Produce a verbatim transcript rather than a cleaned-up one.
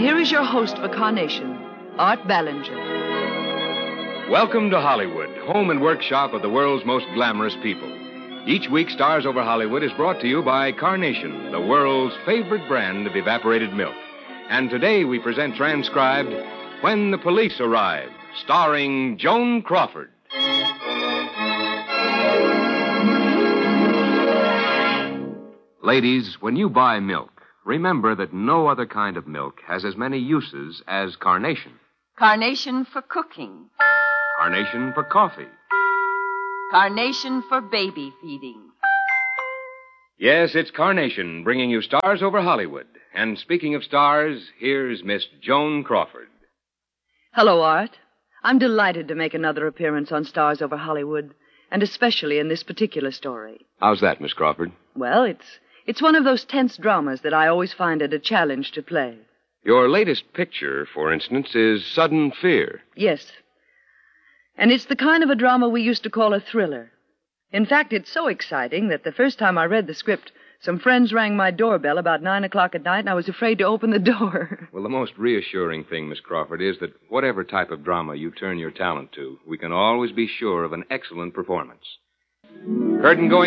here is your host for Carnation, Art Ballinger. Welcome to Hollywood, home and workshop of the world's most glamorous people. Each week, Stars Over Hollywood is brought to you by Carnation, the world's favorite brand of evaporated milk. And today we present transcribed When the Police Arrive, starring Joan Crawford. Ladies, when you buy milk, remember that no other kind of milk has as many uses as Carnation. Carnation for cooking. Carnation for coffee. Carnation for baby feeding. Yes, it's Carnation bringing you Stars Over Hollywood. And speaking of stars, here's Miss Joan Crawford. Hello, Art. I'm delighted to make another appearance on Stars Over Hollywood, and especially in this particular story. How's that, Miss Crawford? Well, it's it's one of those tense dramas that I always find it a challenge to play. Your latest picture, for instance, is Sudden Fear. Yes. And it's the kind of a drama we used to call a thriller. In fact, it's so exciting that the first time I read the script, some friends rang my doorbell about nine o'clock at night, and I was afraid to open the door. Well, the most reassuring thing, Miss Crawford, is that whatever type of drama you turn your talent to, we can always be sure of an excellent performance. Curtain going